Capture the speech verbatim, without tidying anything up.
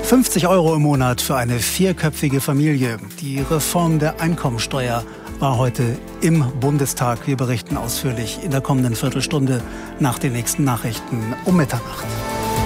fünfzig Euro im Monat für eine vierköpfige Familie. Die Reform der Einkommensteuer war heute im Bundestag. Wir berichten ausführlich in der kommenden Viertelstunde nach den nächsten Nachrichten um Mitternacht.